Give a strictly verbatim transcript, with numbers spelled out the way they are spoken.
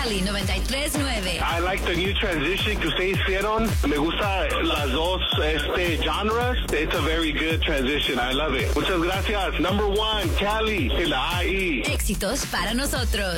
Cali noventa y tres punto nueve. I like the new transition que ustedes hicieron. Me gusta las dos este, genres. It's a very good transition. I love it. Muchas gracias. Number one, Cali, en la A I. Éxitos para nosotros.